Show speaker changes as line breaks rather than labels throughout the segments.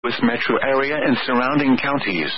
Louis metro area and surrounding counties.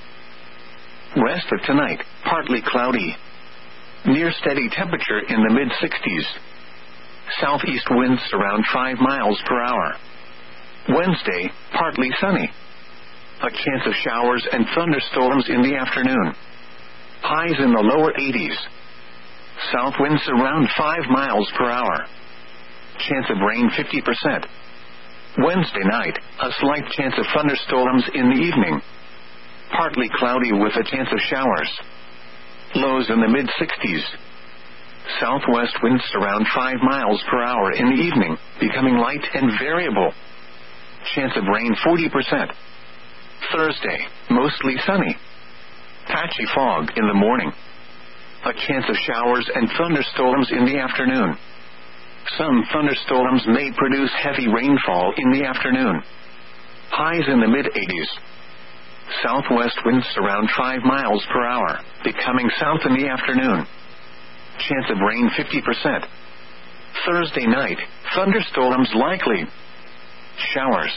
Rest of tonight, partly cloudy. Near steady temperature in the mid-60s. Southeast winds around 5 miles per hour. Wednesday, partly sunny. A chance of showers and thunderstorms in the afternoon. Highs in the lower 80s. South winds around 5 miles per hour. Chance of rain 50%. Wednesday night, a slight chance of thunderstorms in the evening. Partly cloudy with a chance of showers. Lows in the mid-60s. Southwest winds around 5 miles per hour in the evening, becoming light and variable. Chance of rain 40%. Thursday, mostly sunny. Patchy fog in the morning. A chance of showers and thunderstorms in the afternoon. Some thunderstorms may produce heavy rainfall in the afternoon. Highs in the mid-80s. Southwest winds around 5 miles per hour, becoming south in the afternoon. Chance of rain 50%. Thursday night, thunderstorms likely. Showers.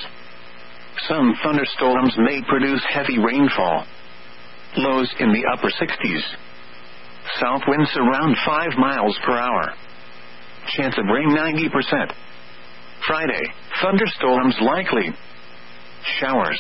Some thunderstorms may produce heavy rainfall. Lows in the upper 60s. South winds around 5 miles per hour. Chance of rain 90%. Friday, thunderstorms likely. Showers.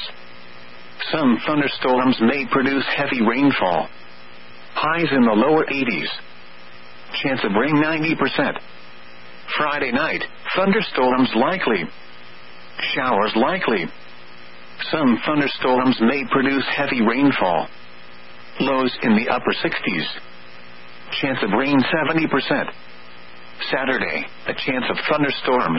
Some thunderstorms may produce heavy rainfall. Highs in the lower 80s. Chance of rain 90%. Friday night, thunderstorms likely. Showers likely. Some thunderstorms may produce heavy rainfall. Lows in the upper 60s. Chance of rain 70%. Saturday, a chance of thunderstorms.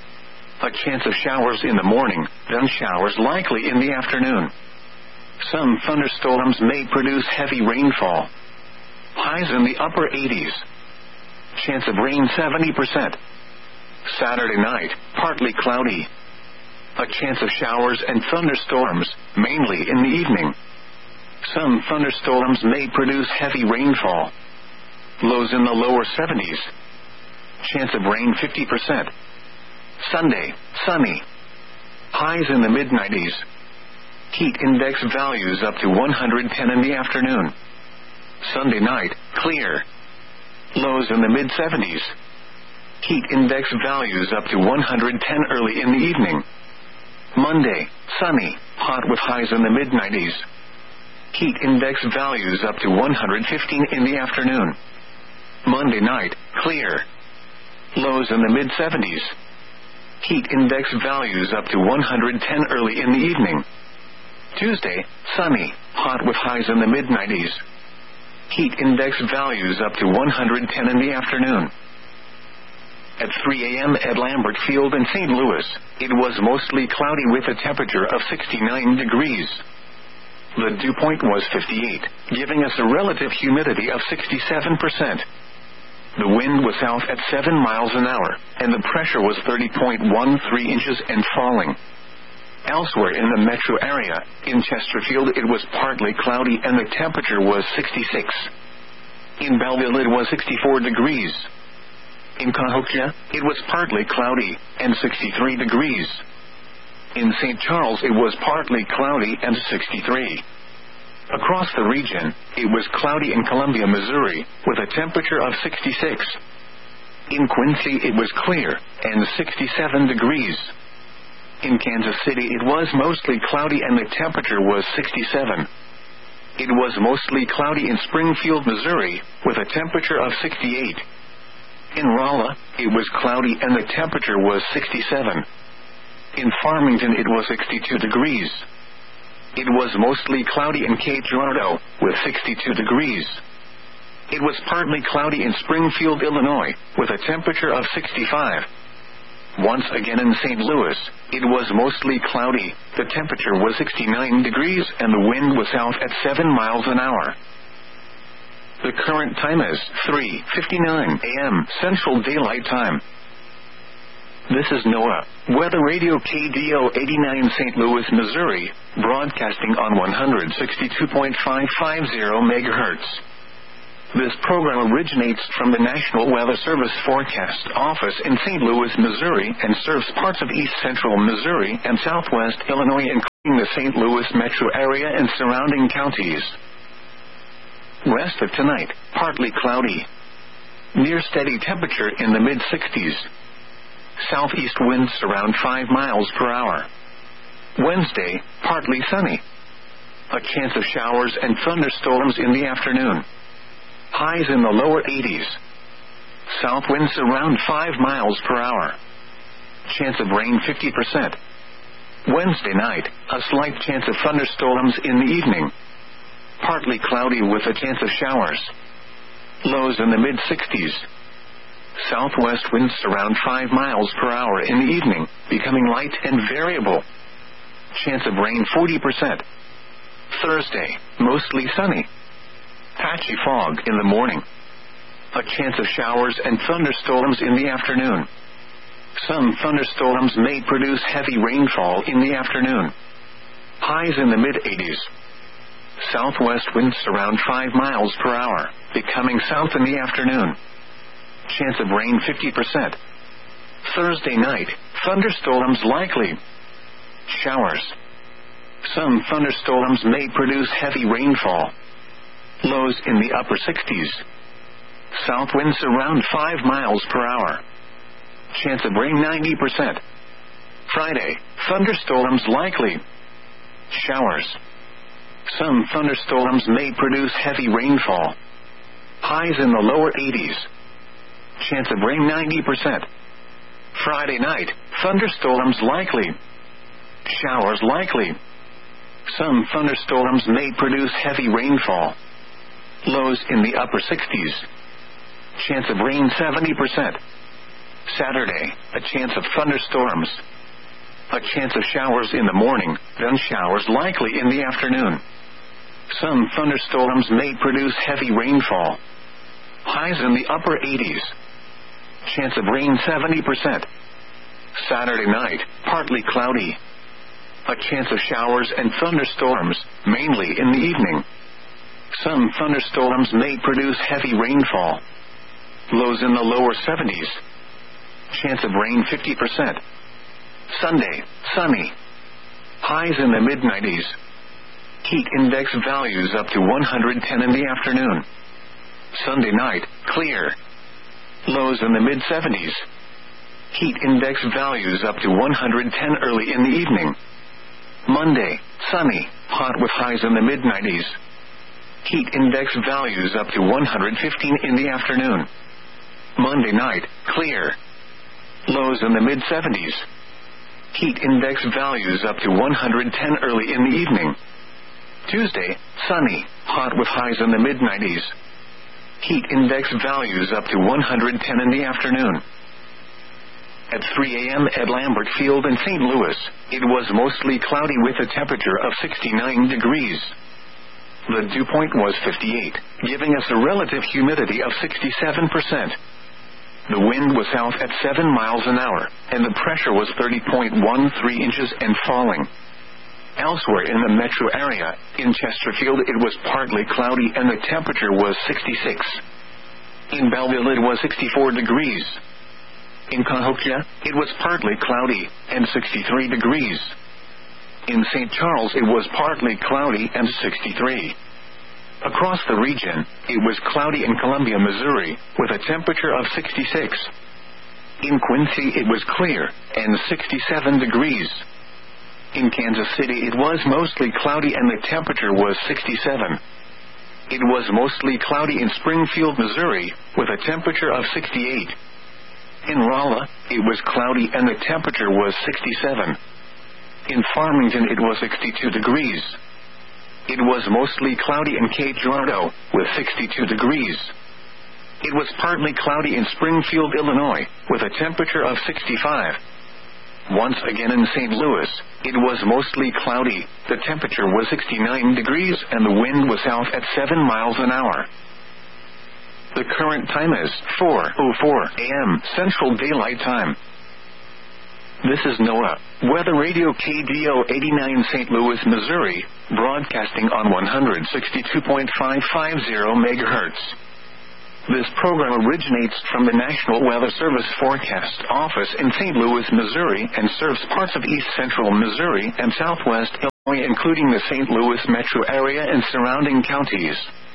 A chance of showers in the morning, then showers likely in the afternoon. Some thunderstorms may produce heavy rainfall. Highs in the upper 80s. Chance of rain 70%. Saturday night, partly cloudy. A chance of showers and thunderstorms, mainly in the evening. Some thunderstorms may produce heavy rainfall. Lows in the lower 70s. Chance of rain 50%. Sunday, sunny. Highs in the mid-90s. Heat index values up to 110 in the afternoon. Sunday night, clear. Lows in the mid-70s. Heat index values up to 110 early in the evening. Monday, sunny, hot with highs in the mid-90s. Heat index values up to 115 in the afternoon. Monday night, clear. Lows in the mid-70s. Heat index values up to 110 early in the evening. Tuesday, sunny, hot with highs in the mid-90s. Heat index values up to 110 in the afternoon. At 3 a.m. at Lambert Field in St. Louis, it was mostly cloudy with a temperature of 69 degrees. The dew point was 58, giving us a relative humidity of 67%. The wind was south at 7 miles an hour, and the pressure was 30.13 inches and falling. Elsewhere in the metro area, in Chesterfield it was partly cloudy and the temperature was 66. In Belleville it was 64 degrees. In Cahokia, it was partly cloudy and 63 degrees. In St. Charles it was partly cloudy and 63. Across the region, it was cloudy in Columbia, Missouri, with a temperature of 66. In Quincy it was clear and 67 degrees. In Kansas City it was mostly cloudy and the temperature was 67. It was mostly cloudy in Springfield, Missouri, with a temperature of 68. In Rolla, it was cloudy and the temperature was 67. In Farmington it was 62 degrees. It was mostly cloudy in Cape Girardeau, with 62 degrees. It was partly cloudy in Springfield, Illinois, with a temperature of 65. Once again in St. Louis, it was mostly cloudy, the temperature was 69 degrees and the wind was south at 7 miles an hour. The current time is 3:59 a.m. Central Daylight Time. This is NOAA, Weather Radio KDO 89 St. Louis, Missouri, broadcasting on 162.550 MHz. This program originates from the National Weather Service Forecast Office in St. Louis, Missouri, and serves parts of east central Missouri and southwest Illinois, in the St. Louis metro area and surrounding counties. West of tonight, partly cloudy. Near steady temperature in the mid-60s. Southeast winds around 5 miles per hour. Wednesday, partly sunny. A chance of showers and thunderstorms in the afternoon. Highs in the lower 80s. South winds around 5 miles per hour. Chance of rain 50%. Wednesday night, a slight chance of thunderstorms in the evening. Partly cloudy with a chance of showers. Lows in the mid-60s. Southwest winds around 5 miles per hour in the evening, becoming light and variable. Chance of rain 40%. Thursday, mostly sunny. Patchy fog in the morning. A chance of showers and thunderstorms in the afternoon. Some thunderstorms may produce heavy rainfall in the afternoon. Highs in the mid-80s. Southwest winds around 5 miles per hour, becoming south in the afternoon. Chance of rain 50%. Thursday night, thunderstorms likely. Showers. Some thunderstorms may produce heavy rainfall. Lows in the upper 60s. South winds around 5 miles per hour. Chance of rain 90%. Friday, thunderstorms likely. Showers. Some thunderstorms may produce heavy rainfall. Highs in the lower 80s. Chance of rain 90%. Friday night, thunderstorms likely. Showers likely. Some thunderstorms may produce heavy rainfall. Lows in the upper 60s. Chance of rain 70%. Saturday, a chance of thunderstorms. A chance of showers in the morning, then showers likely in the afternoon. Some thunderstorms may produce heavy rainfall. Highs in the upper 80s. Chance of rain 70%. Saturday night, partly cloudy. A chance of showers and thunderstorms, mainly in the evening. Some thunderstorms may produce heavy rainfall. Lows in the lower 70s. Chance of rain 50%. Sunday, sunny. Highs in the mid-90s. Heat index values up to 110 in the afternoon. Sunday night, clear. Lows in the mid-70s. Heat index values up to 110 early in the evening. Monday, sunny, hot with highs in the mid-90s. Heat index values up to 115 in the afternoon. Monday night, clear. Lows in the mid-70s. Heat index values up to 110 early in the evening. Tuesday, sunny, hot with highs in the mid-90s. Heat index values up to 110 in the afternoon. At 3 a.m. at Lambert Field in St. Louis, it was mostly cloudy with a temperature of 69 degrees. The dew point was 58, giving us a relative humidity of 67%. The wind was south at 7 miles an hour, and the pressure was 30.13 inches and falling. Elsewhere in the metro area, in Chesterfield it was partly cloudy and the temperature was 66. In Belleville it was 64 degrees. In Cahokia, it was partly cloudy and 63 degrees. In St. Charles it was partly cloudy and 63. Across the region, it was cloudy in Columbia, Missouri, with a temperature of 66. In Quincy it was clear and 67 degrees. In Kansas City it was mostly cloudy and the temperature was 67. It was mostly cloudy in Springfield, Missouri, with a temperature of 68. In Rolla, it was cloudy and the temperature was 67. In Farmington it was 62 degrees. It was mostly cloudy in Cape Girardeau, with 62 degrees. It was partly cloudy in Springfield, Illinois, with a temperature of 65. Once again in St. Louis, it was mostly cloudy, the temperature was 69 degrees and the wind was south at 7 miles an hour. The current time is 4:04 a.m. Central Daylight Time. This is NOAA, Weather Radio KDO 89 St. Louis, Missouri, broadcasting on 162.550 MHz. This program originates from the National Weather Service Forecast Office in St. Louis, Missouri, and serves parts of east central Missouri and southwest Illinois, including the St. Louis metro area and surrounding counties.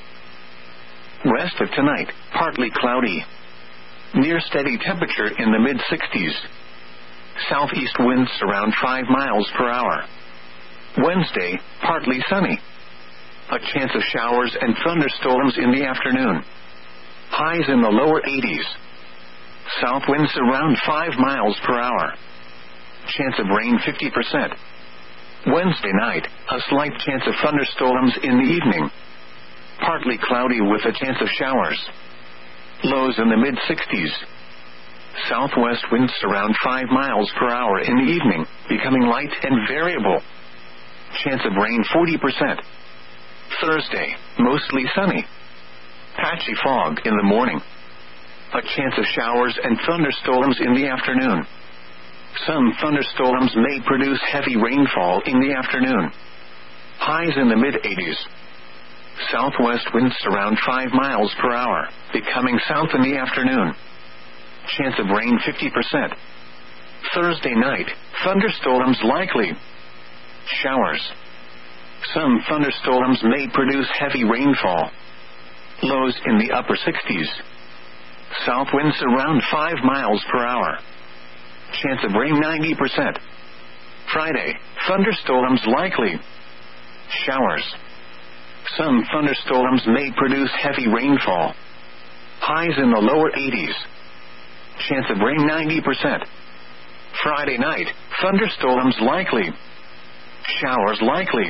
West of tonight, partly cloudy. Near steady temperature in the mid-60s. Southeast winds around 5 miles per hour. Wednesday, partly sunny. A chance of showers and thunderstorms in the afternoon. Highs in the lower 80s. South winds around 5 miles per hour. Chance of rain 50%. Wednesday night, a slight chance of thunderstorms in the evening. Partly cloudy with a chance of showers. Lows in the mid-60s. Southwest winds around 5 miles per hour in the evening, becoming light and variable. Chance of rain 40%. Thursday, mostly sunny. Patchy fog in the morning. A chance of showers and thunderstorms in the afternoon. Some thunderstorms may produce heavy rainfall in the afternoon. Highs in the mid-80s. Southwest winds around 5 miles per hour, becoming south in the afternoon. Chance of rain 50%. Thursday night, thunderstorms likely. Showers. Some thunderstorms may produce heavy rainfall. Lows in the upper 60s. South winds around 5 miles per hour. Chance of rain 90%. Friday, thunderstorms likely. Showers. Some thunderstorms may produce heavy rainfall. Highs in the lower 80s. Chance of rain 90%. Friday night, thunderstorms likely. Showers likely.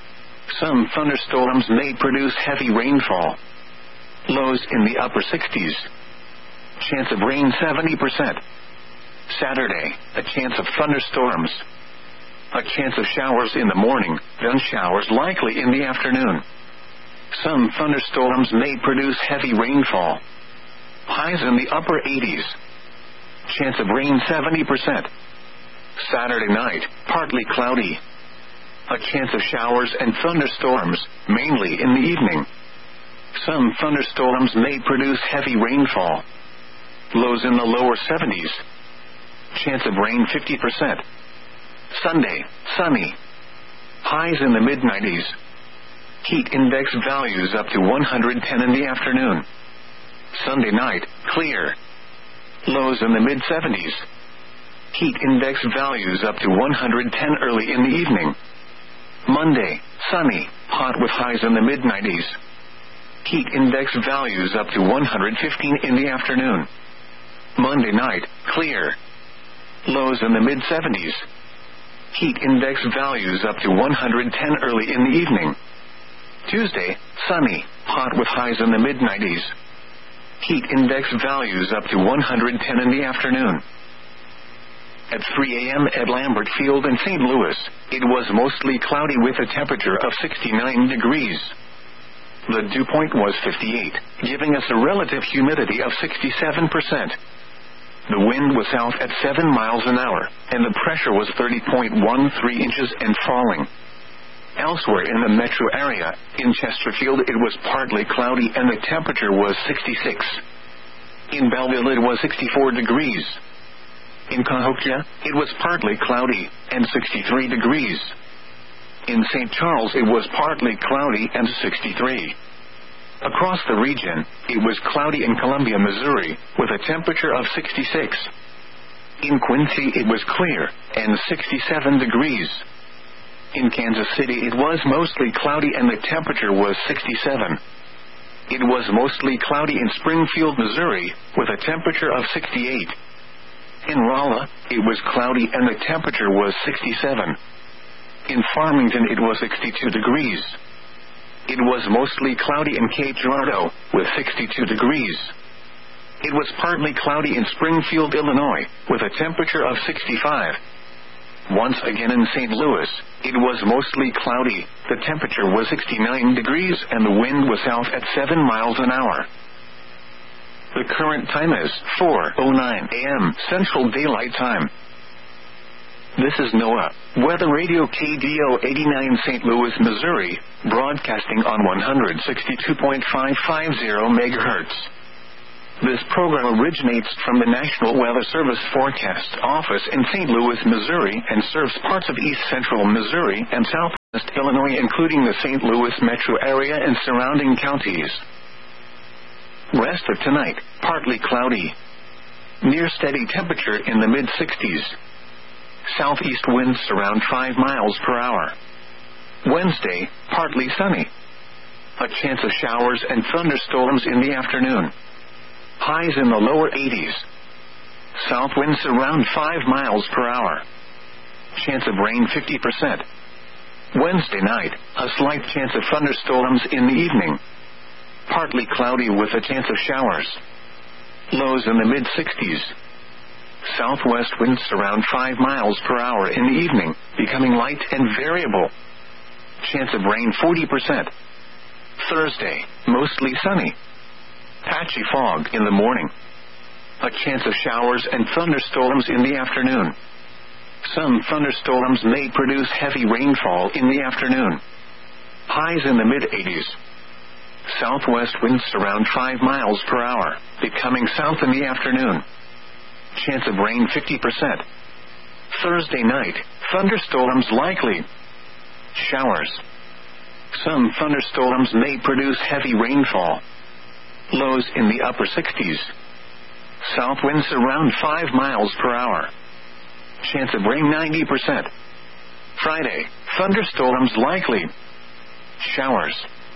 Some thunderstorms may produce heavy rainfall. Lows in the upper 60s. Chance of rain 70%. Saturday, a chance of thunderstorms. A chance of showers in the morning, then showers likely in the afternoon. Some thunderstorms may produce heavy rainfall. Highs in the upper 80s. Chance of rain 70%. Saturday night, partly cloudy. A chance of showers and thunderstorms, mainly in the evening. Some thunderstorms may produce heavy rainfall. Lows in the lower 70s. Chance of rain 50%. Sunday, sunny. Highs in the mid-90s. Heat index values up to 110 in the afternoon. Sunday night, clear. Lows in the mid-70s. Heat index values up to 110 early in the evening. Monday, sunny, hot with highs in the mid-90s. Heat index values up to 115 in the afternoon. Monday night, clear. Lows in the mid-70s. Heat index values up to 110 early in the evening. Tuesday, sunny, hot with highs in the mid-90s. Heat index values up to 110 in the afternoon. At 3 a.m. at Lambert Field in St. Louis, it was mostly cloudy with a temperature of 69 degrees. The dew point was 58, giving us a relative humidity of 67%. The wind was south at 7 miles an hour, and the pressure was 30.13 inches and falling. Elsewhere in the metro area, in Chesterfield it was partly cloudy and the temperature was 66. In Belleville it was 64 degrees. In Cahokia, it was partly cloudy and 63 degrees. In St. Charles it was partly cloudy and 63. Across the region, it was cloudy in Columbia, Missouri, with a temperature of 66. In Quincy it was clear and 67 degrees. In Kansas City it was mostly cloudy and the temperature was 67. It was mostly cloudy in Springfield, Missouri, with a temperature of 68. In Rolla, it was cloudy and the temperature was 67. In Farmington it was 62 degrees. It was mostly cloudy in Cape Girardeau, with 62 degrees. It was partly cloudy in Springfield, Illinois, with a temperature of 65. Once again in St. Louis, it was mostly cloudy, the temperature was 69 degrees and the wind was south at 7 miles an hour. The current time is 4:09 a.m. Central Daylight Time. This is NOAA, Weather Radio KDO 89 St. Louis, Missouri, broadcasting on 162.550 MHz. This program originates from the National Weather Service Forecast Office in St. Louis, Missouri, and serves parts of east central Missouri and southwest Illinois, including the St. Louis metro area and surrounding counties. Rest of tonight, partly cloudy. Near steady temperature in the mid-60s. Southeast winds around 5 miles per hour. Wednesday, partly sunny. A chance of showers and thunderstorms in the afternoon. Highs in the lower 80s. South winds around 5 miles per hour. Chance of rain 50%. Wednesday night, a slight chance of thunderstorms in the evening. Partly cloudy with a chance of showers. Lows in the mid-60s. Southwest winds around 5 miles per hour in the evening, becoming light and variable. Chance of rain 40%. Thursday, mostly sunny. Patchy fog in the morning. A chance of showers and thunderstorms in the afternoon. Some thunderstorms may produce heavy rainfall in the afternoon. Highs in the mid-80s. Southwest winds around 5 miles per hour, becoming south in the afternoon. Chance of rain 50%. Thursday night, thunderstorms likely. Showers. Some thunderstorms may produce heavy rainfall. Lows in the upper 60s. South winds around 5 miles per hour. Chance of rain 90%. Friday, thunderstorms likely. Showers.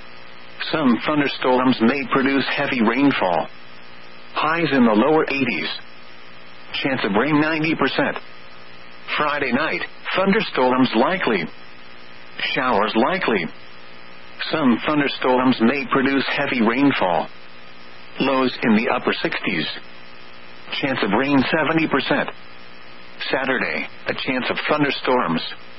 Some thunderstorms may produce heavy rainfall. Highs in the lower 80s. Chance of rain 90%. Friday night, thunderstorms likely. Showers likely. Some thunderstorms may produce heavy rainfall. Lows in the upper 60s. Chance of rain 70%. Saturday, a chance of thunderstorms.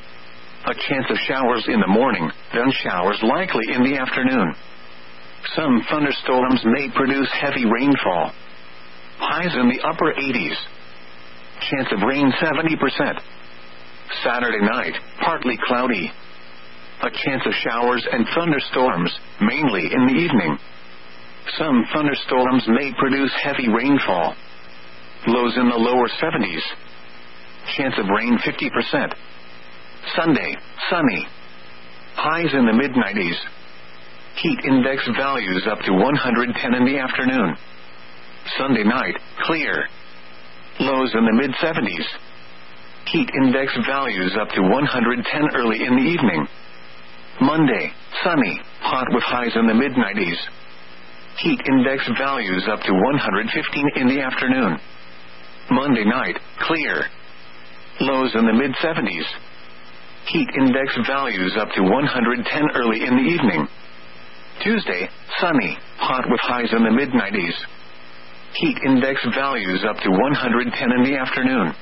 A chance of showers in the morning, then showers likely in the afternoon. Some thunderstorms may produce heavy rainfall. Highs in the upper 80s. Chance of rain 70%. Saturday night, partly cloudy. A chance of showers and thunderstorms, mainly in the evening. Some thunderstorms may produce heavy rainfall. Lows in the lower 70s. Chance of rain 50%. Sunday, sunny. Highs in the mid-90s. Heat index values up to 110 in the afternoon. Sunday night, clear. Lows in the mid-70s. Heat index values up to 110 early in the evening. Monday, sunny, hot with highs in the mid-90s. Heat index values up to 115 in the afternoon. Monday night, clear. Lows in the mid-70s. Heat index values up to 110 early in the evening. Tuesday, sunny, hot with highs in the mid-90s. Heat index values up to 110 in the afternoon.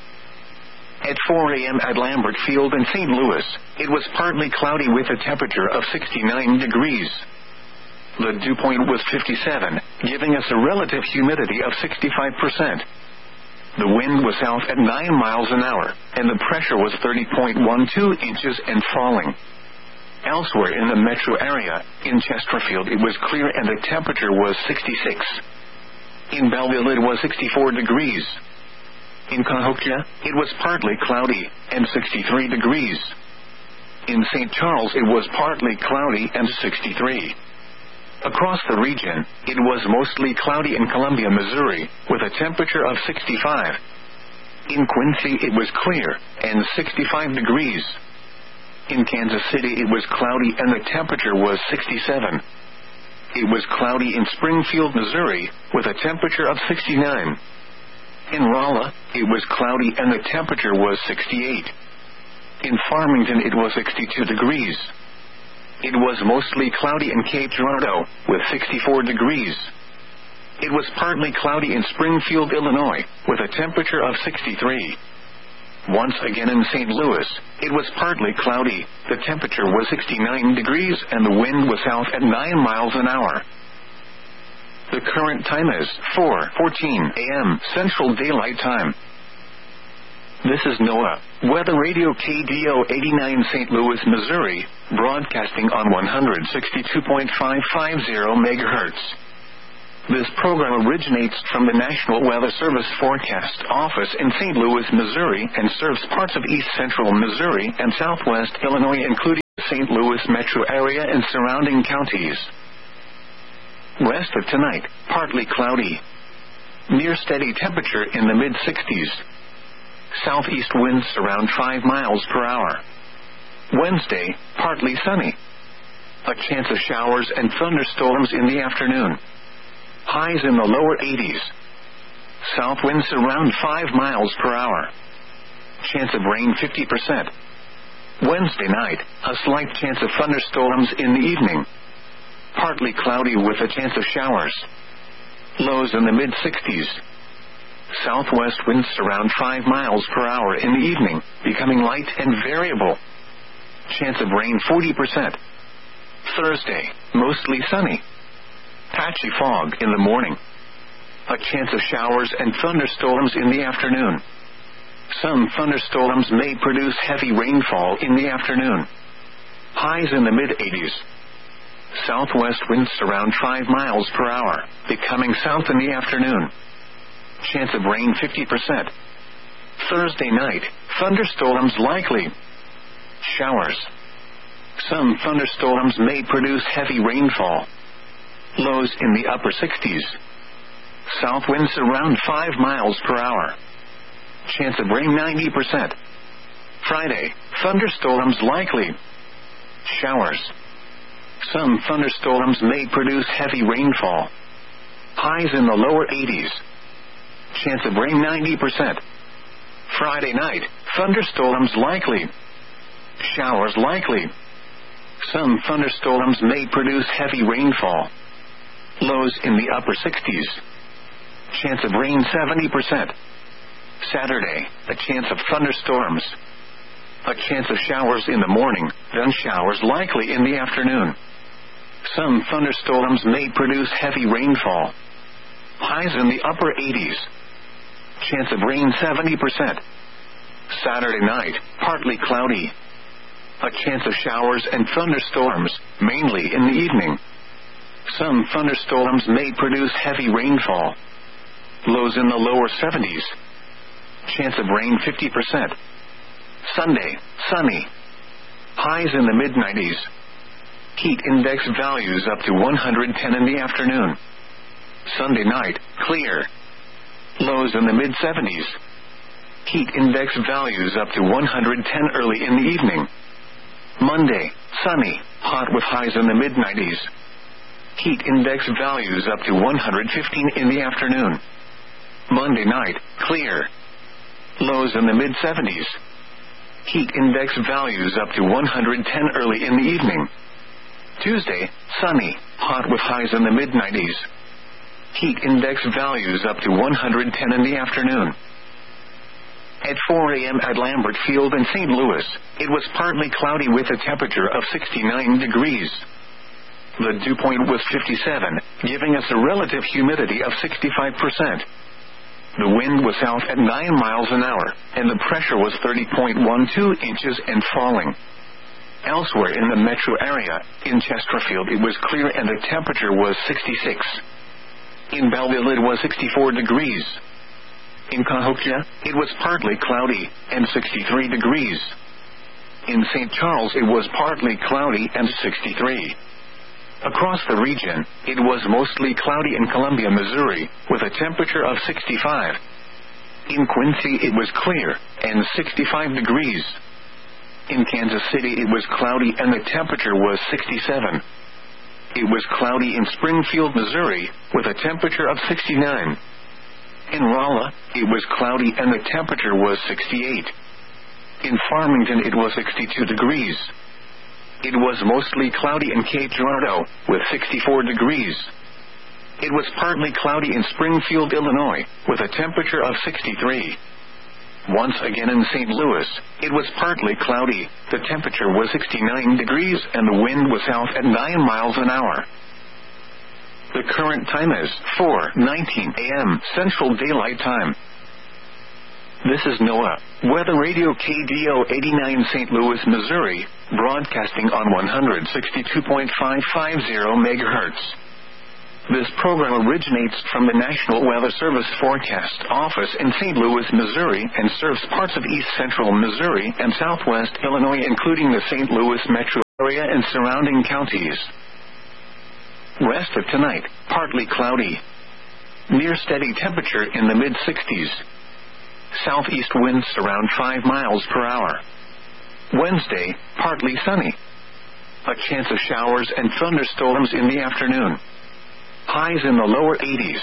At 4 a.m. at Lambert Field in St. Louis, it was partly cloudy with a temperature of 69 degrees. The dew point was 57, giving us a relative humidity of 65%. The wind was south at 9 miles an hour, and the pressure was 30.12 inches and falling. Elsewhere in the metro area, in Chesterfield it was clear and the temperature was 66. In Belleville it was 64 degrees. In Cahokia, it was partly cloudy, and 63 degrees. In St. Charles it was partly cloudy and 63. Across the region, it was mostly cloudy in Columbia, Missouri, with a temperature of 65. In Quincy it was clear, and 65 degrees. In Kansas City it was cloudy and the temperature was 67. It was cloudy in Springfield, Missouri, with a temperature of 69. In Rolla, it was cloudy and the temperature was 68. In Farmington it was 62 degrees. It was mostly cloudy in Cape Girardeau, with 64 degrees. It was partly cloudy in Springfield, Illinois, with a temperature of 63. Once again in St. Louis, it was partly cloudy, the temperature was 69 degrees and the wind was south at 9 miles an hour. The current time is 4:14 a.m. Central Daylight Time. This is NOAA, Weather Radio KDO 89 St. Louis, Missouri, broadcasting on 162.550 MHz. This program originates from the National Weather Service Forecast Office in St. Louis, Missouri, and serves parts of east central Missouri and southwest Illinois, including the St. Louis metro area and surrounding counties. West of tonight, partly cloudy. Near steady temperature in the mid-60s. Southeast winds around 5 miles per hour. Wednesday, partly sunny. A chance of showers and thunderstorms in the afternoon. Highs in the lower 80s. South winds around 5 miles per hour. Chance of rain 50%. Wednesday night, a slight chance of thunderstorms in the evening. Partly cloudy with a chance of showers. Lows in the mid-60s. Southwest winds around 5 miles per hour in the evening, becoming light and variable. Chance of rain 40%. Thursday, mostly sunny. Patchy fog in the morning. A chance of showers and thunderstorms in the afternoon. Some thunderstorms may produce heavy rainfall in the afternoon. Highs in the mid-80s. Southwest winds around 5 miles per hour, becoming south in the afternoon. Chance of rain 50%. Thursday night, thunderstorms likely. Showers. Some thunderstorms may produce heavy rainfall. Lows in the upper 60s. South winds around 5 miles per hour. Chance of rain 90%. Friday, thunderstorms likely. Showers. Some thunderstorms may produce heavy rainfall. Highs in the lower 80s. Chance of rain 90%. Friday night, thunderstorms likely. Showers likely. Some thunderstorms may produce heavy rainfall. Lows in the upper 60s. Chance of rain 70%. Saturday, a chance of thunderstorms. A chance of showers in the morning, then showers likely in the afternoon. Some thunderstorms may produce heavy rainfall. Highs in the upper 80s. Chance of rain 70%. Saturday night, partly cloudy. A chance of showers and thunderstorms, mainly in the evening. Some thunderstorms may produce heavy rainfall. Lows in the lower 70s. Chance of rain 50%. Sunday, sunny. Highs in the mid-90s. Heat index values up to 110 in the afternoon. Sunday night, clear. Lows in the mid-70s. Heat index values up to 110 early in the evening. Monday, sunny, hot with highs in the mid-90s. Heat index values up to 115 in the afternoon. Monday night, clear. Lows in the mid-70s. Heat index values up to 110 early in the evening. Tuesday, sunny, hot with highs in the mid-90s. Heat index values up to 110 in the afternoon. At 4 a.m. at Lambert Field in St. Louis, it was partly cloudy with a temperature of 69 degrees. The dew point was 57, giving us a relative humidity of 65%. The wind was south at 9 miles an hour, and the pressure was 30.12 inches and falling. Elsewhere in the metro area, in Chesterfield it was clear and the temperature was 66. In Belleville it was 64 degrees. In Cahokia, it was partly cloudy and 63 degrees. In St. Charles it was partly cloudy and 63. Across the region, it was mostly cloudy in Columbia, Missouri, with a temperature of 65. In Quincy it was clear and 65 degrees. In Kansas City it was cloudy and the temperature was 67. It was cloudy in Springfield, Missouri, with a temperature of 69. In Rolla, it was cloudy and the temperature was 68. In Farmington it was 62 degrees. It was mostly cloudy in Cape Girardeau, with 64 degrees. It was partly cloudy in Springfield, Illinois, with a temperature of 63. Once again in St. Louis, it was partly cloudy, the temperature was 69 degrees and the wind was south at 9 miles an hour. The current time is 4:19 a.m. Central Daylight Time. This is NOAA, Weather Radio KDO 89 St. Louis, Missouri, broadcasting on 162.550 MHz. This program originates from the National Weather Service Forecast Office in St. Louis, Missouri, and serves parts of east central Missouri and southwest Illinois, including the St. Louis metro area and surrounding counties. West of tonight, partly cloudy. Near steady temperature in the mid-60s. Southeast winds around 5 miles per hour. Wednesday, partly sunny. A chance of showers and thunderstorms in the afternoon. Highs in the lower 80s.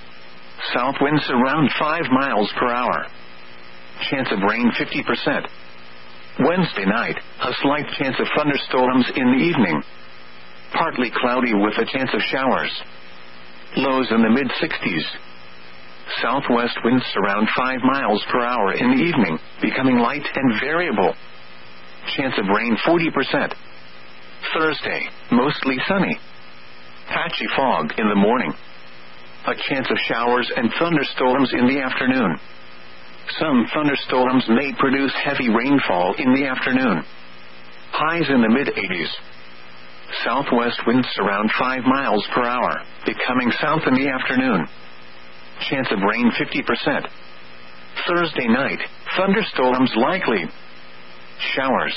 South winds around 5 miles per hour. Chance of rain 50%. Wednesday night, a slight chance of thunderstorms in the evening. Partly cloudy with a chance of showers. Lows in the mid-60s. Southwest winds around 5 miles per hour in the evening, becoming light and variable. Chance of rain 40%. Thursday, mostly sunny. Patchy fog in the morning. A chance of showers and thunderstorms in the afternoon. Some thunderstorms may produce heavy rainfall in the afternoon. Highs in the mid-80s. Southwest winds around 5 miles per hour, becoming south in the afternoon. Chance of rain 50%. Thursday night, thunderstorms likely. Showers.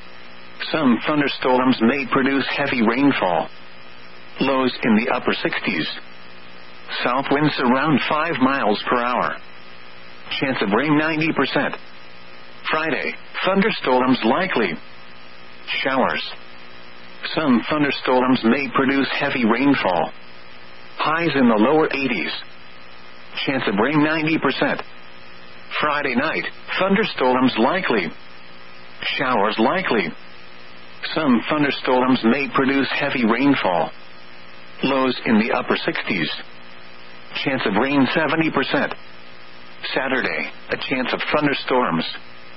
Some thunderstorms may produce heavy rainfall. Lows in the upper 60s. South winds around 5 miles per hour. Chance of rain 90%. Friday, thunderstorms likely. Showers. Some thunderstorms may produce heavy rainfall. Highs in the lower 80s. Chance of rain 90%. Friday night, thunderstorms likely. Showers likely. Some thunderstorms may produce heavy rainfall. Lows in the upper 60s. Chance of rain 70%. Saturday, a chance of thunderstorms.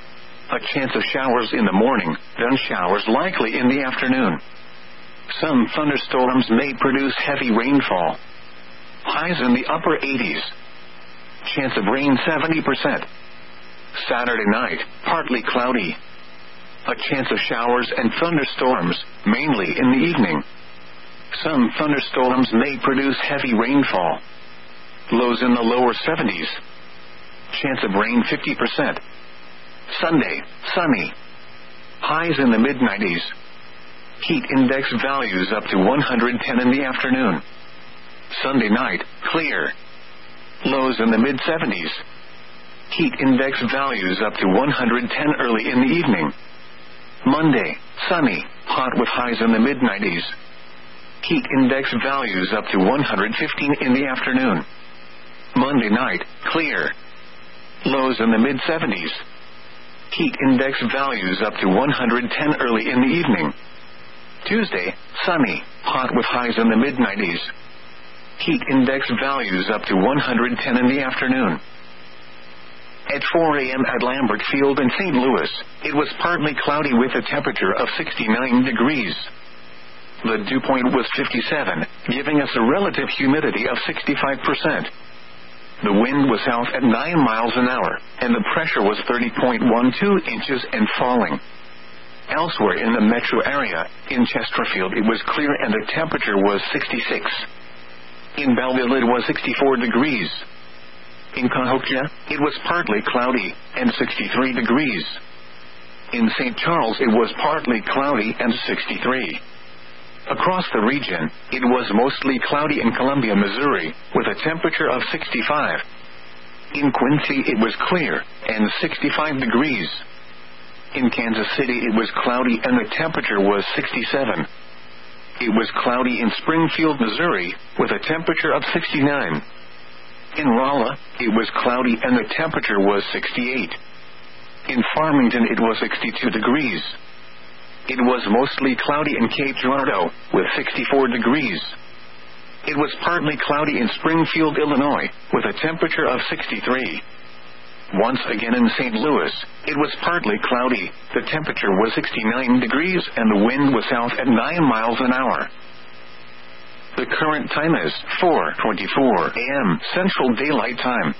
A chance of showers in the morning, then showers likely in the afternoon. Some thunderstorms may produce heavy rainfall. Highs in the upper 80s. Chance of rain 70%. Saturday night, partly cloudy. A chance of showers and thunderstorms, mainly in the evening. Some thunderstorms may produce heavy rainfall. Lows in the lower 70s. Chance of rain 50%. Sunday, sunny. Highs in the mid-90s. Heat index values up to 110 in the afternoon. Sunday night, clear. Lows in the mid-70s. Heat index values up to 110 early in the evening. Monday, sunny, hot with highs in the mid-90s. Heat index values up to 115 in the afternoon. Monday night, clear. Lows in the mid-70s. Heat index values up to 110 early in the evening. Tuesday, sunny, hot with highs in the mid-90s. Heat index values up to 110 in the afternoon. At 4 a.m. at Lambert Field in St. Louis, it was partly cloudy with a temperature of 69 degrees. The dew point was 57, giving us a relative humidity of 65%. The wind was south at 9 miles an hour, and the pressure was 30.12 inches and falling. Elsewhere in the metro area, in Chesterfield it was clear and the temperature was 66. In Belleville it was 64 degrees. In Cahokia, it was partly cloudy, and 63 degrees. In St. Charles it was partly cloudy and 63. Across the region, it was mostly cloudy in Columbia, Missouri, with a temperature of 65. In Quincy it was clear, and 65 degrees. In Kansas City it was cloudy and the temperature was 67. It was cloudy in Springfield, Missouri, with a temperature of 69. In Rolla, it was cloudy and the temperature was 68. In Farmington it was 62 degrees. It was mostly cloudy in Cape Girardeau, with 64 degrees. It was partly cloudy in Springfield, Illinois, with a temperature of 63. Once again in St. Louis, it was partly cloudy, the temperature was 69 degrees and the wind was south at 9 miles an hour. The current time is 4:24 a.m. Central Daylight Time.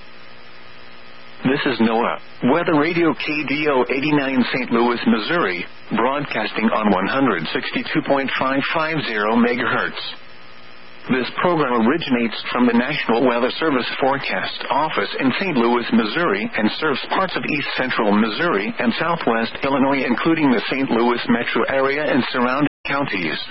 This is NOAA, Weather Radio KDO 89 St. Louis, Missouri, broadcasting on 162.550 MHz. This program originates from the National Weather Service Forecast Office in St. Louis, Missouri, and serves parts of east central Missouri and southwest Illinois, including the St. Louis metro area and surrounding counties.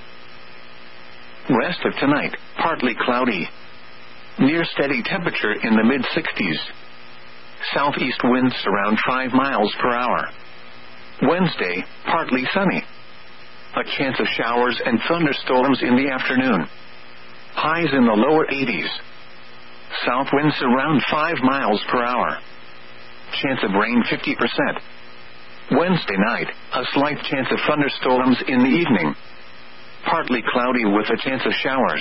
Rest of tonight, partly cloudy. Near steady temperature in the mid-60s. Southeast winds around 5 miles per hour. Wednesday, partly sunny. A chance of showers and thunderstorms in the afternoon. Highs in the lower 80s. South winds around 5 miles per hour. Chance of rain 50%. Wednesday night, a slight chance of thunderstorms in the evening. Partly cloudy with a chance of showers.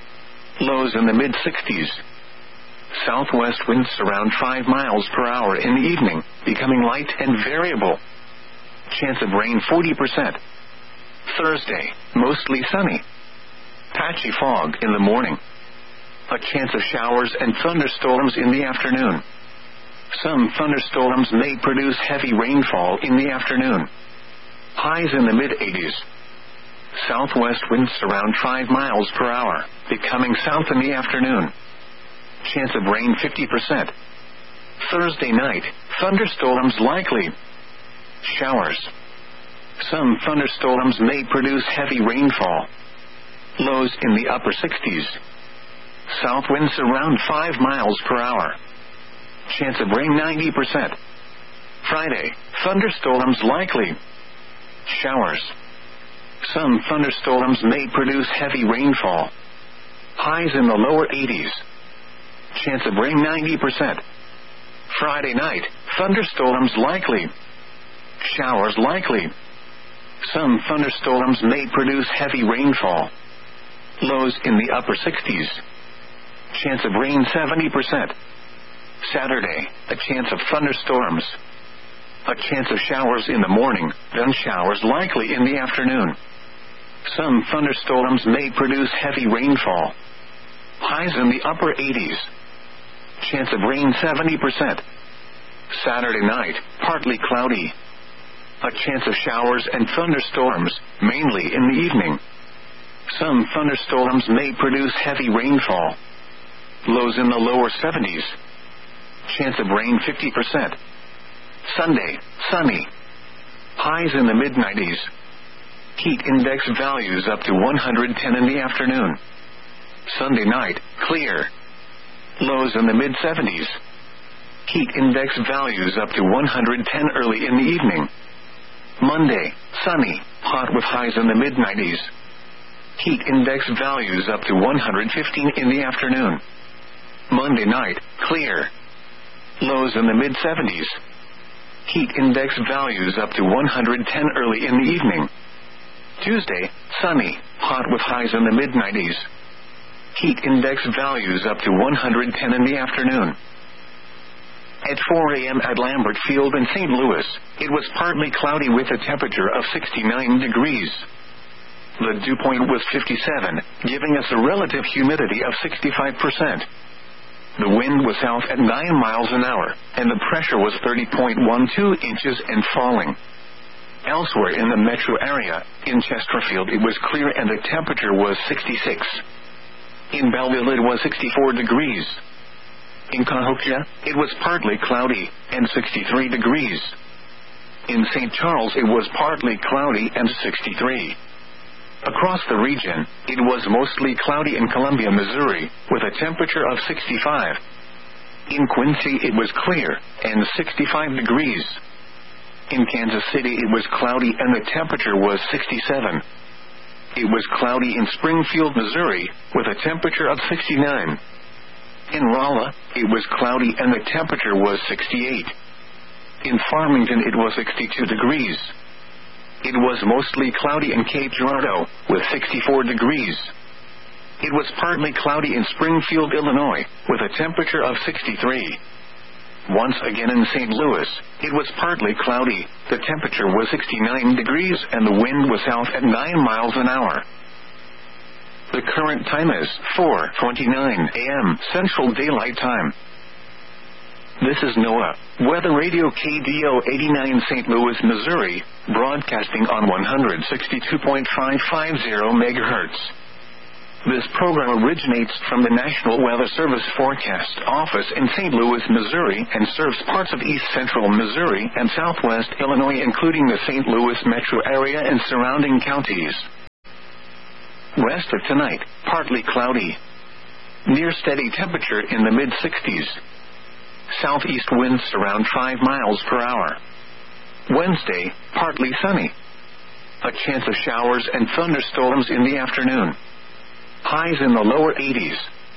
Lows in the mid-60s. Southwest winds around 5 miles per hour in the evening, becoming light and variable. Chance of rain 40%. Thursday, mostly sunny. Patchy fog in the morning. A chance of showers and thunderstorms in the afternoon. Some thunderstorms may produce heavy rainfall in the afternoon. Highs in the mid-80s. Southwest winds around 5 miles per hour, becoming south in the afternoon. Chance of rain 50%. Thursday night, thunderstorms likely. Showers. Some thunderstorms may produce heavy rainfall. Lows in the upper 60s. South winds around 5 miles per hour. Chance of rain 90%. Friday, thunderstorms likely. Showers. Some thunderstorms may produce heavy rainfall. Highs in the lower 80s. Chance of rain 90%. Friday night, thunderstorms likely. Showers likely. Some thunderstorms may produce heavy rainfall. Lows in the upper 60s. Chance of rain 70%. Saturday, a chance of thunderstorms. A chance of showers in the morning, then showers likely in the afternoon. Some thunderstorms may produce heavy rainfall. Highs in the upper 80s. Chance of rain 70%. Saturday night, partly cloudy. A chance of showers and thunderstorms, mainly in the evening. Some thunderstorms may produce heavy rainfall. Lows in the lower 70s. Chance of rain 50%. Sunday, sunny. Highs in the mid-90s. Heat index values up to 110 in the afternoon. Sunday night, clear. Lows in the mid-70s. Heat index values up to 110 early in the evening. Monday, sunny, hot with highs in the mid-90s. Heat index values up to 115 in the afternoon. Monday night, clear. Lows in the mid-70s. Heat index values up to 110 early in the evening. Tuesday, sunny, hot with highs in the mid-90s. Heat index values up to 110 in the afternoon. At 4 a.m. at Lambert Field in St. Louis, it was partly cloudy with a temperature of 69 degrees. The dew point was 57, giving us a relative humidity of 65%. The wind was south at 9 miles an hour, and the pressure was 30.12 inches and falling. Elsewhere in the metro area, in Chesterfield it was clear and the temperature was 66. In Belleville it was 64 degrees. In Cahokia, it was partly cloudy, and 63 degrees. In St. Charles it was partly cloudy and 63. Across the region, it was mostly cloudy in Columbia, Missouri, with a temperature of 65. In Quincy it was clear, and 65 degrees. In Kansas City it was cloudy and the temperature was 67. It was cloudy in Springfield, Missouri, with a temperature of 69. In Rolla, it was cloudy and the temperature was 68. In Farmington it was 62 degrees. It was mostly cloudy in Cape Girardeau, with 64 degrees. It was partly cloudy in Springfield, Illinois, with a temperature of 63. Once again in St. Louis, it was partly cloudy, the temperature was 69 degrees and the wind was south at 9 miles an hour. The current time is 4:29 a.m. Central Daylight Time. This is NOAA, Weather Radio KDO 89 St. Louis, Missouri, broadcasting on 162.550 MHz. This program originates from the National Weather Service Forecast Office in St. Louis, Missouri, and serves parts of east central Missouri and southwest Illinois, including the St. Louis metro area and surrounding counties. West of tonight, partly cloudy. Near steady temperature in the mid-60s. Southeast winds around 5 miles per hour. Wednesday, partly sunny. A chance of showers and thunderstorms in the afternoon. Highs in the lower 80s.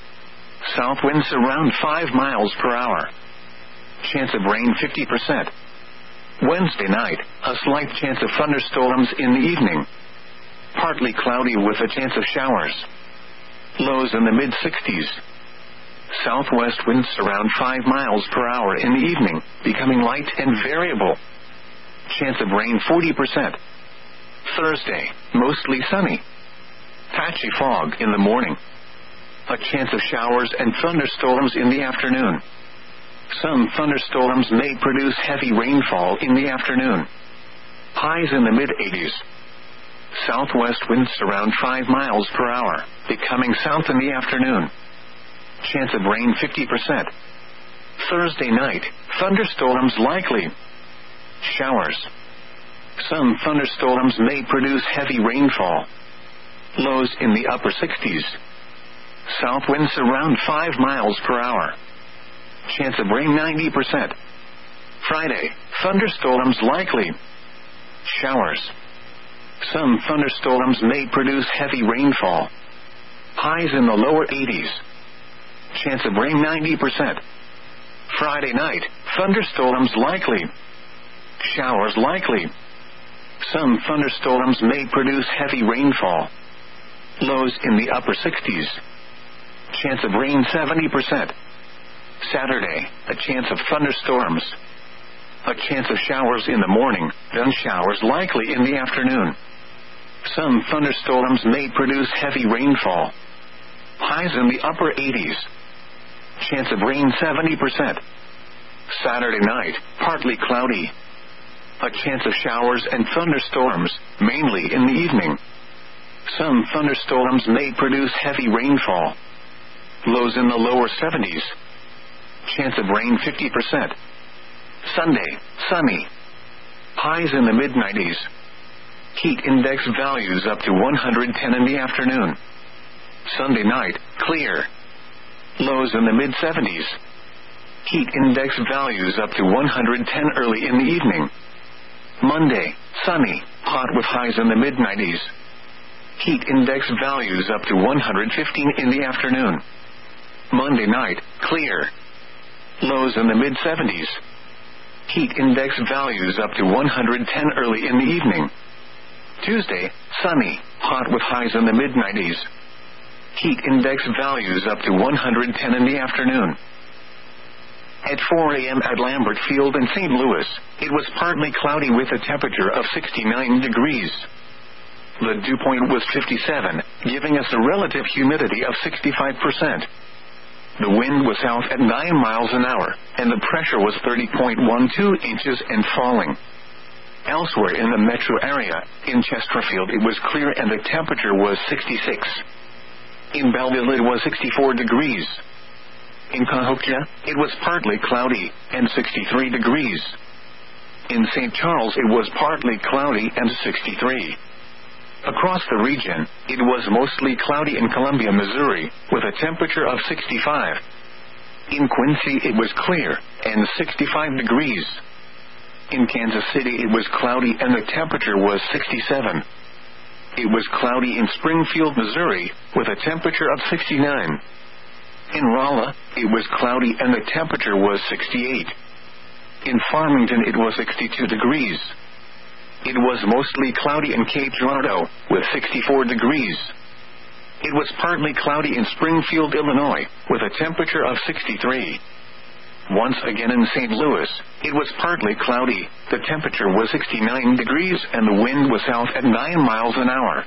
South winds around 5 miles per hour. Chance of rain 50%. Wednesday night, a slight chance of thunderstorms in the evening. Partly cloudy with a chance of showers. Lows in the mid-60s. Southwest winds around 5 miles per hour in the evening, becoming light and variable. Chance of rain 40%. Thursday, mostly sunny. Patchy fog in the morning. A chance of showers and thunderstorms in the afternoon. Some thunderstorms may produce heavy rainfall in the afternoon. Highs in the mid-80s. Southwest winds around 5 miles per hour, becoming south in the afternoon. Chance of rain 50%. Thursday night, thunderstorms likely. Showers. Some thunderstorms may produce heavy rainfall. Lows in the upper 60s. South winds around 5 miles per hour. Chance of rain 90%. Friday, thunderstorms likely. Showers. Some thunderstorms may produce heavy rainfall. Highs in the lower 80s. Chance of rain 90%. Friday night, thunderstorms likely. Showers likely. Some thunderstorms may produce heavy rainfall. Lows in the upper 60s. Chance of rain 70%. Saturday, a chance of thunderstorms. A chance of showers in the morning, then showers likely in the afternoon. Some thunderstorms may produce heavy rainfall. Highs in the upper 80s. Chance of rain 70%. Saturday night, partly cloudy. A chance of showers and thunderstorms, mainly in the evening. Some thunderstorms may produce heavy rainfall. Lows in the lower 70s. Chance of rain 50%. Sunday, sunny. Highs in the mid-90s. Heat index values up to 110 in the afternoon. Sunday night, clear. Lows in the mid-70s. Heat index values up to 110 early in the evening. Monday, sunny, hot with highs in the mid-90s. Heat index values up to 115 in the afternoon. Monday night, clear. Lows in the mid-70s. Heat index values up to 110 early in the evening. Tuesday, sunny, hot with highs in the mid-90s. Heat index values up to 110 in the afternoon. At 4 a.m. at Lambert Field in St. Louis, it was partly cloudy with a temperature of 69 degrees. The dew point was 57, giving us a relative humidity of 65%. The wind was south at 9 miles an hour, and the pressure was 30.12 inches and falling. Elsewhere in the metro area, in Chesterfield it was clear and the temperature was 66. In Belleville it was 64 degrees. In Cahokia, it was partly cloudy and 63 degrees. In St. Charles it was partly cloudy and 63. Across the region, it was mostly cloudy in Columbia, Missouri, with a temperature of 65. In Quincy it was clear and 65 degrees. In Kansas City it was cloudy and the temperature was 67. It was cloudy in Springfield, Missouri, with a temperature of 69. In Rolla, it was cloudy and the temperature was 68. In Farmington it was 62 degrees. It was mostly cloudy in Cape Girardeau, with 64 degrees. It was partly cloudy in Springfield, Illinois, with a temperature of 63. Once again in St. Louis, it was partly cloudy, the temperature was 69 degrees and the wind was south at 9 miles an hour.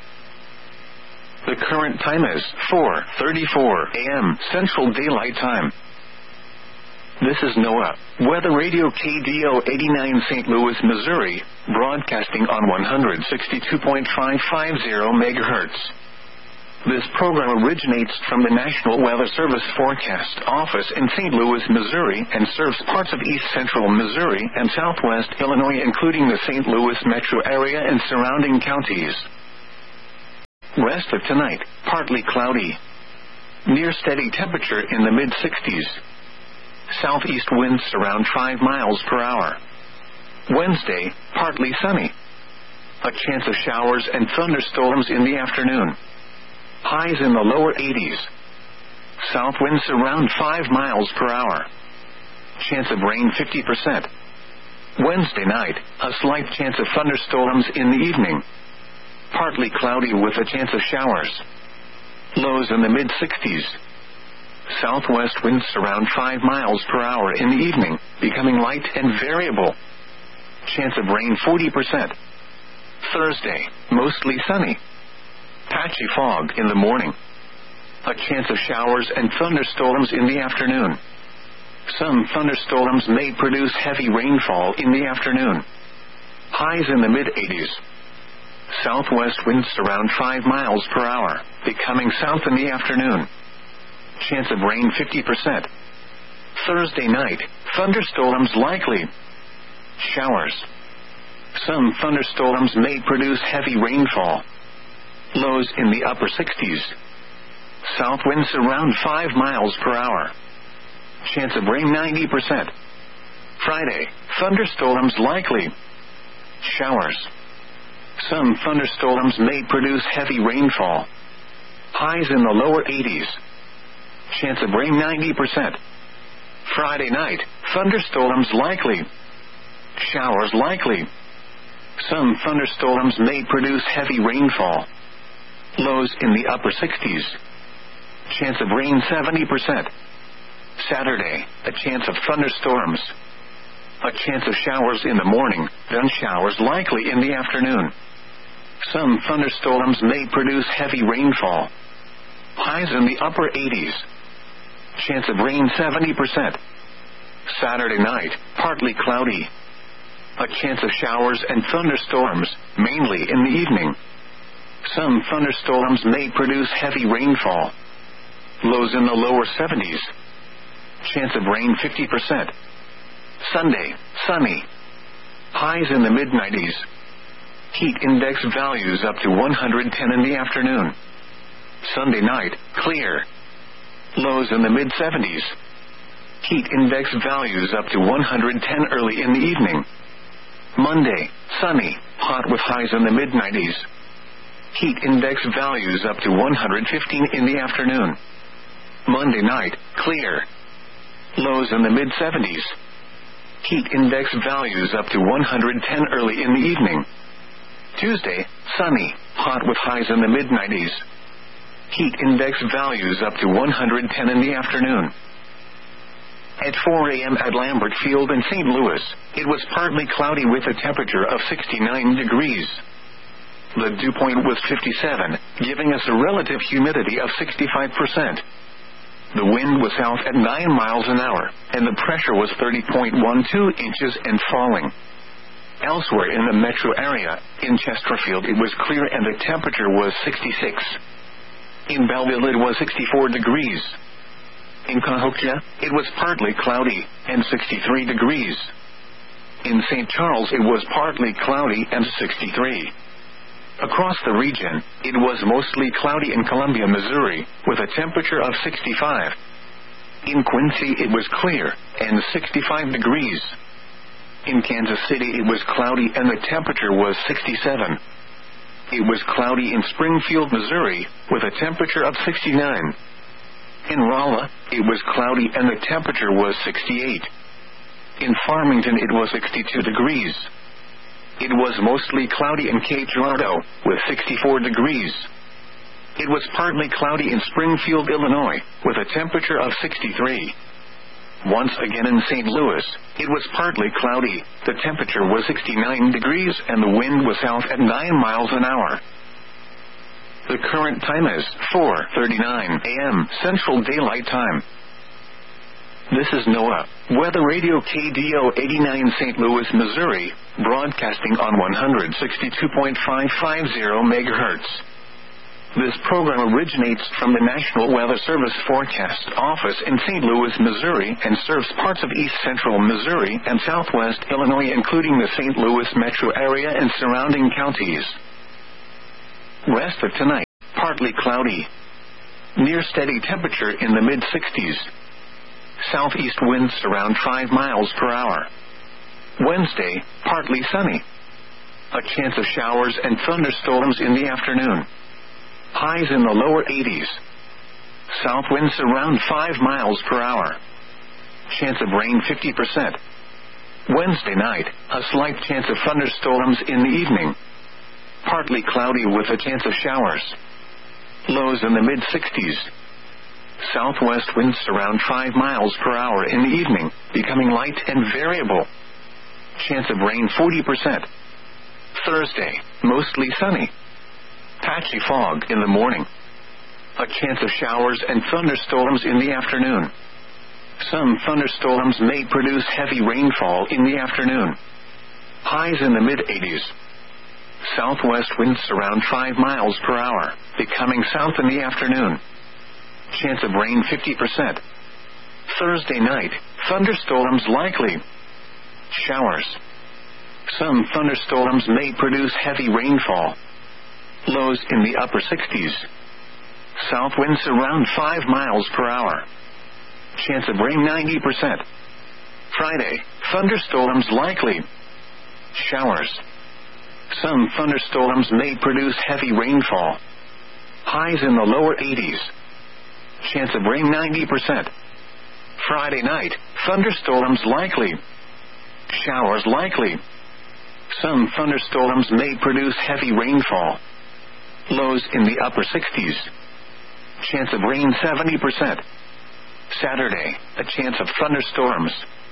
The current time is 4:34 a.m. Central Daylight Time. This is NOAA, Weather Radio KDO 89 St. Louis, Missouri, broadcasting on 162.550 MHz. This program originates from the National Weather Service Forecast Office in St. Louis, Missouri, and serves parts of east central Missouri and southwest Illinois, including the St. Louis metro area and surrounding counties. West of tonight, partly cloudy. Near steady temperature in the mid-60s. Southeast winds around 5 miles per hour. Wednesday, partly sunny. A chance of showers and thunderstorms in the afternoon. Highs in the lower 80s. South winds around 5 miles per hour. Chance of rain 50%. Wednesday night, a slight chance of thunderstorms in the evening. Partly cloudy with a chance of showers. Lows in the mid-60s. Southwest winds around 5 miles per hour in the evening, becoming light and variable. Chance of rain 40%. Thursday, mostly sunny. Patchy fog in the morning. A chance of showers and thunderstorms in the afternoon. Some thunderstorms may produce heavy rainfall in the afternoon. Highs in the mid-80s. Southwest winds around 5 miles per hour, becoming south in the afternoon. Chance of rain 50%. Thursday night, thunderstorms likely. Showers. Some thunderstorms may produce heavy rainfall. Lows in the upper 60s. South winds around 5 miles per hour. Chance of rain 90%. Friday, thunderstorms likely. Showers. Some thunderstorms may produce heavy rainfall. Highs in the lower 80s. Chance of rain 90%. Friday night, thunderstorms likely. Showers likely. Some thunderstorms may produce heavy rainfall. Lows in the upper 60s. Chance of rain 70%. Saturday, a chance of thunderstorms. A chance of showers in the morning, then showers likely in the afternoon. Some thunderstorms may produce heavy rainfall. Highs in the upper 80s. Chance of rain 70%. Saturday night, partly cloudy. A chance of showers and thunderstorms, mainly in the evening. Some thunderstorms may produce heavy rainfall. Lows in the lower 70s. Chance of rain 50%. Sunday, sunny. Highs in the mid-90s. Heat index values up to 110 in the afternoon. Sunday night, clear. Lows in the mid-70s. Heat index values up to 110 early in the evening. Monday, sunny, hot with highs in the mid-90s. Heat index values up to 115 in the afternoon. Monday night, clear. Lows in the mid-70s. Heat index values up to 110 early in the evening. Tuesday, sunny, hot with highs in the mid-90s. Heat index values up to 110 in the afternoon. At 4 a.m. at Lambert Field in St. Louis, it was partly cloudy with a temperature of 69 degrees. The dew point was 57, giving us a relative humidity of 65%. The wind was south at 9 miles an hour, and the pressure was 30.12 inches and falling. Elsewhere in the metro area, in Chesterfield it was clear and the temperature was 66. In Belleville it was 64 degrees. In Cahokia, it was partly cloudy, and 63 degrees. In St. Charles it was partly cloudy and 63. Across the region, it was mostly cloudy in Columbia, Missouri, with a temperature of 65. In Quincy it was clear, and 65 degrees. In Kansas City it was cloudy and the temperature was 67. It was cloudy in Springfield, Missouri, with a temperature of 69. In Rolla, it was cloudy and the temperature was 68. In Farmington it was 62 degrees. It was mostly cloudy in Cape Girardeau, with 64 degrees. It was partly cloudy in Springfield, Illinois, with a temperature of 63. Once again in St. Louis, it was partly cloudy, the temperature was 69 degrees and the wind was south at 9 miles an hour. The current time is 4:39 a.m. Central Daylight Time. This is NOAA, Weather Radio KDO 89 St. Louis, Missouri, broadcasting on 162.550 MHz. This program originates from the National Weather Service Forecast Office in St. Louis, Missouri, and serves parts of east central Missouri and southwest Illinois, including the St. Louis metro area and surrounding counties. West of tonight, partly cloudy. Near steady temperature in the mid-60s. Southeast winds around 5 miles per hour. Wednesday, partly sunny. A chance of showers and thunderstorms in the afternoon. Highs in the lower 80s. South winds around 5 miles per hour. Chance of rain 50%. Wednesday night, a slight chance of thunderstorms in the evening. Partly cloudy with a chance of showers. Lows in the mid-60s. Southwest winds around 5 miles per hour in the evening, becoming light and variable. Chance of rain 40%. Thursday, mostly sunny. Patchy fog in the morning. A chance of showers and thunderstorms in the afternoon. Some thunderstorms may produce heavy rainfall in the afternoon. Highs in the mid-80s. Southwest winds around 5 miles per hour, becoming south in the afternoon. Chance of rain 50%. Thursday night, thunderstorms likely. Showers. Some thunderstorms may produce heavy rainfall. Lows in the upper 60s. South winds around 5 miles per hour. Chance of rain 90%. Friday, thunderstorms likely. Showers. Some thunderstorms may produce heavy rainfall. Highs in the lower 80s. Chance of rain 90%. Friday night, thunderstorms likely. Showers likely. Some thunderstorms may produce heavy rainfall. Lows in the upper 60s. Chance of rain 70%. Saturday, a chance of thunderstorms.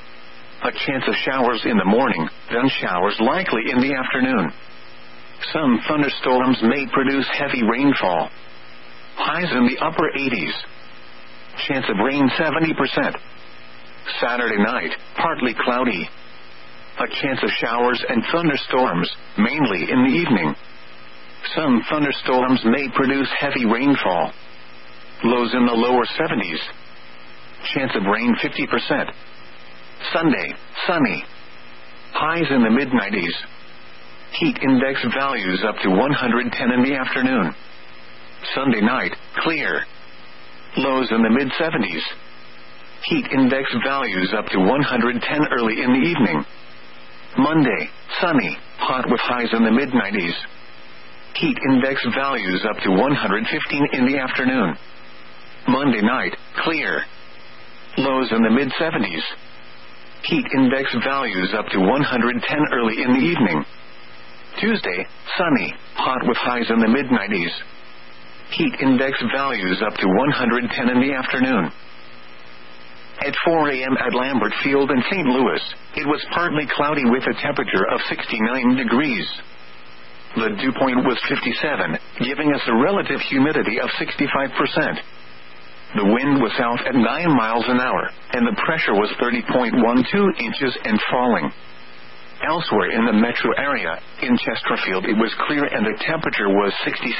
A chance of showers in the morning, then showers likely in the afternoon. Some thunderstorms may produce heavy rainfall. Highs in the upper 80s. Chance of rain 70%. Saturday night, partly cloudy. A chance of showers and thunderstorms, mainly in the evening. Some thunderstorms may produce heavy rainfall. Lows in the lower 70s. Chance of rain 50%. Sunday, sunny. Highs in the mid-90s. Heat index values up to 110 in the afternoon. Sunday night, clear. Lows in the mid-70s. Heat index values up to 110 early in the evening. Monday, sunny, hot with highs in the mid-90s. Heat index values up to 115 in the afternoon. Monday night, clear. Lows in the mid-70s. Heat index values up to 110 early in the evening. Tuesday, sunny, hot with highs in the mid-90s. Heat index values up to 110 in the afternoon. At 4 a.m. at Lambert Field in St. Louis, it was partly cloudy with a temperature of 69 degrees. The dew point was 57, giving us a relative humidity of 65%. The wind was south at 9 miles an hour, and the pressure was 30.12 inches and falling. Elsewhere in the metro area, in Chesterfield it was clear and the temperature was 66.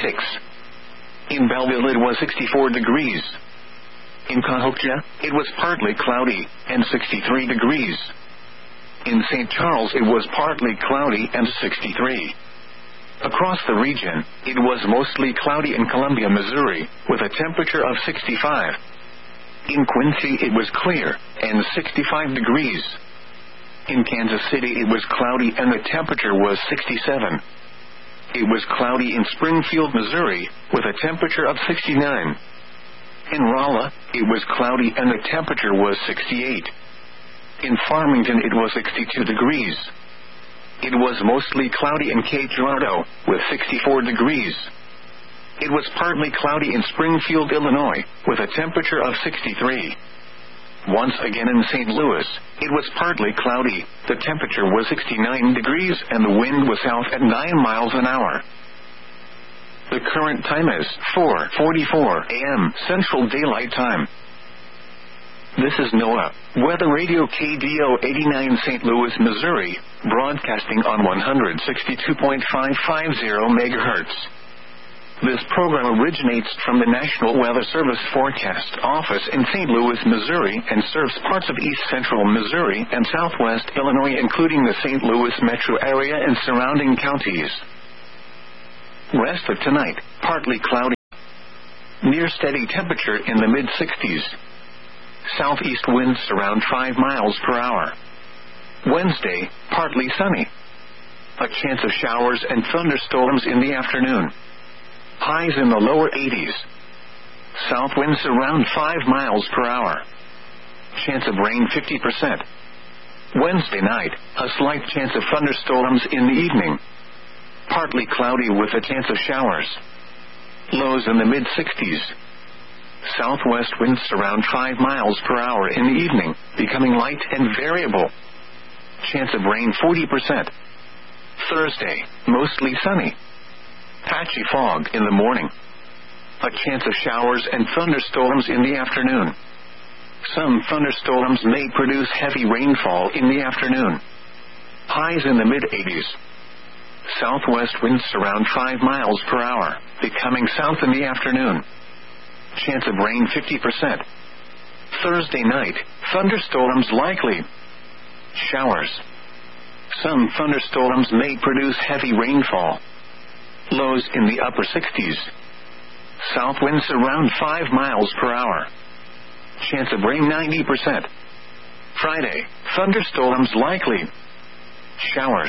In Belleville it was 64 degrees. In Cahokia, it was partly cloudy, and 63 degrees. In St. Charles it was partly cloudy and 63. Across the region, it was mostly cloudy in Columbia, Missouri, with a temperature of 65. In Quincy it was clear, and 65 degrees. In Kansas City it was cloudy and the temperature was 67. It was cloudy in Springfield, Missouri, with a temperature of 69. In Rolla, it was cloudy and the temperature was 68. In Farmington it was 62 degrees. It was mostly cloudy in Cape Girardeau, with 64 degrees. It was partly cloudy in Springfield, Illinois, with a temperature of 63. Once again in St. Louis, it was partly cloudy, the temperature was 69 degrees and the wind was south at 9 miles an hour. The current time is 4:44 a.m. Central Daylight Time. This is NOAA, Weather Radio KDO 89 St. Louis, Missouri, broadcasting on 162.550 MHz. This program originates from the National Weather Service Forecast Office in St. Louis, Missouri, and serves parts of east central Missouri and southwest Illinois, including the St. Louis metro area and surrounding counties. Rest of tonight, partly cloudy. Near steady temperature in the mid-60s. Southeast winds around 5 miles per hour. Wednesday, partly sunny. A chance of showers and thunderstorms in the afternoon. Highs in the lower 80s. South winds around 5 miles per hour. Chance of rain 50%. Wednesday night, a slight chance of thunderstorms in the evening. Partly cloudy with a chance of showers. Lows in the mid-60s. Southwest winds around 5 miles per hour in the evening, becoming light and variable. Chance of rain 40%. Thursday, mostly sunny. Patchy fog in the morning. A chance of showers and thunderstorms in the afternoon. Some thunderstorms may produce heavy rainfall in the afternoon. Highs in the mid-80s. Southwest winds around 5 miles per hour, becoming south in the afternoon. Chance of rain 50%. Thursday night, thunderstorms likely. Showers. Some thunderstorms may produce heavy rainfall. Lows in the upper 60s. South winds around 5 miles per hour. Chance of rain 90%. Friday, thunderstorms likely. Showers.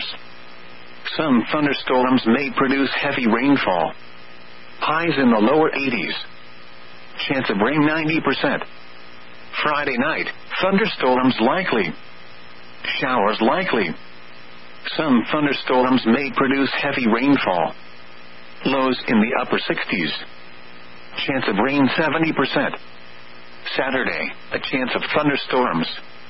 Some thunderstorms may produce heavy rainfall. Highs in the lower 80s. Chance of rain 90%. Friday night, thunderstorms likely. Showers likely. Some thunderstorms may produce heavy rainfall. Lows in the upper 60s. Chance of rain 70%. Saturday, a chance of thunderstorms.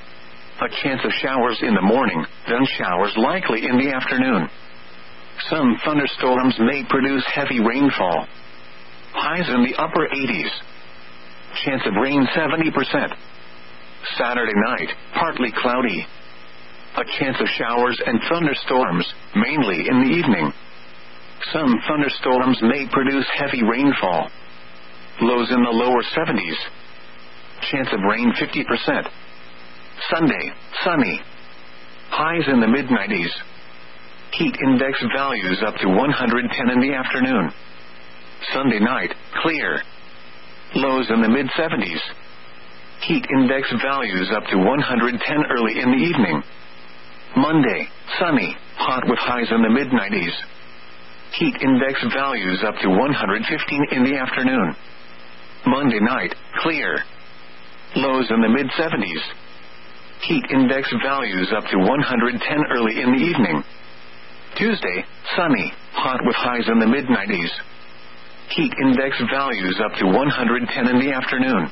A chance of showers in the morning, then showers likely in the afternoon. Some thunderstorms may produce heavy rainfall. Highs in the upper 80s. Chance of rain 70%. Saturday night, partly cloudy. A chance of showers and thunderstorms, mainly in the evening. Some thunderstorms may produce heavy rainfall. Lows in the lower 70s. Chance of rain 50%. Sunday, sunny. Highs in the mid-90s. Heat index values up to 110 in the afternoon. Sunday night, clear. Lows in the mid-70s. Heat index values up to 110 early in the evening. Monday, sunny, hot with highs in the mid-90s. Heat index values up to 115 in the afternoon. Monday night, clear. Lows in the mid-70s. Heat index values up to 110 early in the evening. Tuesday, sunny, hot with highs in the mid-90s. Heat index values up to 110 in the afternoon.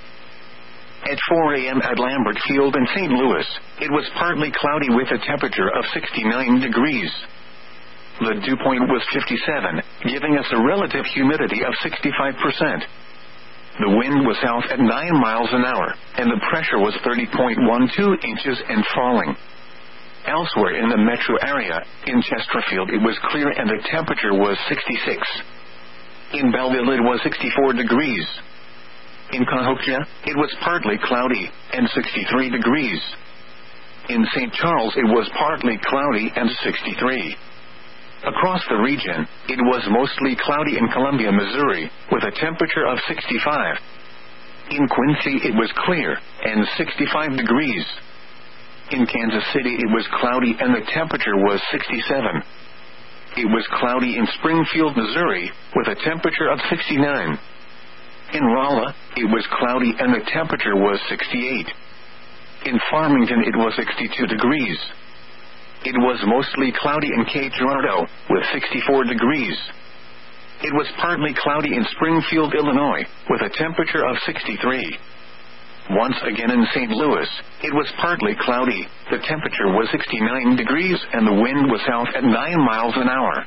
At 4 a.m. at Lambert Field in St. Louis, it was partly cloudy with a temperature of 69 degrees. The dew point was 57, giving us a relative humidity of 65%. The wind was south at 9 miles an hour, and the pressure was 30.12 inches and falling. Elsewhere in the metro area, in Chesterfield it was clear and the temperature was 66. In Belleville it was 64 degrees. In Cahokia, it was partly cloudy, and 63 degrees. In St. Charles it was partly cloudy and 63. Across the region, it was mostly cloudy in Columbia, Missouri, with a temperature of 65. In Quincy it was clear, and 65 degrees. In Kansas City it was cloudy and the temperature was 67. It was cloudy in Springfield, Missouri, with a temperature of 69. In Rolla, it was cloudy and the temperature was 68. In Farmington it was 62 degrees. It was mostly cloudy in Cape Girardeau, with 64 degrees. It was partly cloudy in Springfield, Illinois, with a temperature of 63. Once again in St. Louis, it was partly cloudy, the temperature was 69 degrees and the wind was south at 9 miles an hour.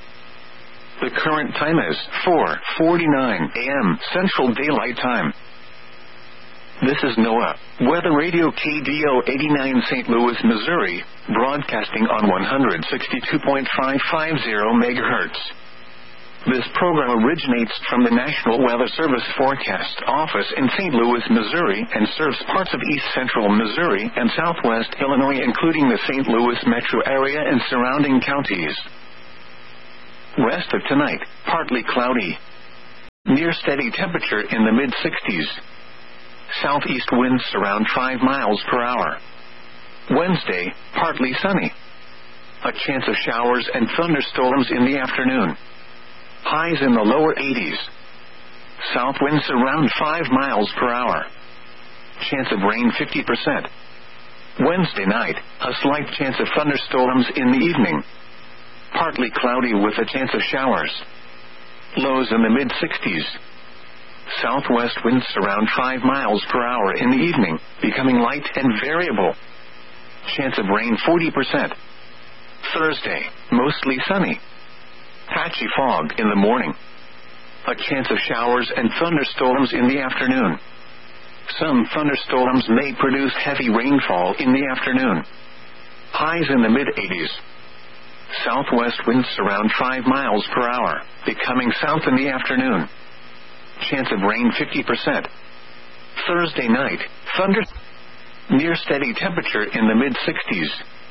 The current time is 4:49 a.m. Central Daylight Time. This is NOAA, Weather Radio KDO 89 St. Louis, Missouri, broadcasting on 162.550 MHz. This program originates from the National Weather Service Forecast Office in St. Louis, Missouri, and serves parts of east central Missouri and southwest Illinois, including the St. Louis metro area and surrounding counties. West of tonight, partly cloudy. Near steady temperature in the mid-60s. Southeast winds around 5 miles per hour. Wednesday, partly sunny. A chance of showers and thunderstorms in the afternoon. Highs in the lower 80s. South winds around 5 miles per hour. Chance of rain 50%. Wednesday night, a slight chance of thunderstorms in the evening. Partly cloudy with a chance of showers. Lows in the mid-60s. Southwest winds around 5 miles per hour in the evening, becoming light and variable. Chance of rain 40%. Thursday, mostly sunny. Patchy fog in the morning. A chance of showers and thunderstorms in the afternoon. Some thunderstorms may produce heavy rainfall in the afternoon. Highs in the mid-80s. Southwest winds around 5 miles per hour, becoming south in the afternoon. Chance of rain 50%. Thursday night, thunder. Near steady temperature in the mid-60s.